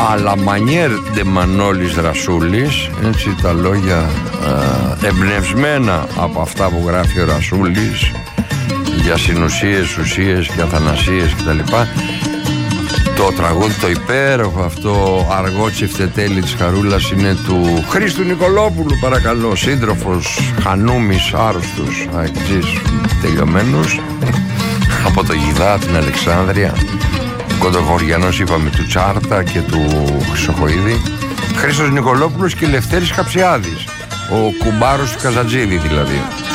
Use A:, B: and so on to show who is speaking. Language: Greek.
A: αλλά μανιέρ de Μανώλης Ρασούλης, έτσι τα λόγια εμπνευσμένα από αυτά που γράφει ο Ρασούλης για συνουσίες, ουσίες και αθανασίες κτλ. Το τραγούδι το υπέροχο αυτό αργό τσιφτετέλι της Χαρούλας είναι του Χρήστου Νικολόπουλου, παρακαλώ, σύντροφος Χανούμης, άρρωστος, αεξής τελειωμένος, από το Γιδά, την Αλεξάνδρεια, κοντογοριανός είπαμε του Τσάρτα και του Χρυσοχοΐδη, Χρήστος Νικολόπουλος και Λευτέρης Καψιάδης, ο κουμπάρος του Καζατζίδη δηλαδή.